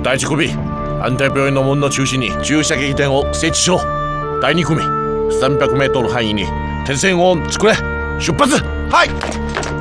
第1組安定病院の門の中心に駐車撃点を設置しろ。第2組 300m 範囲に鉄線を作れ。出発。はい。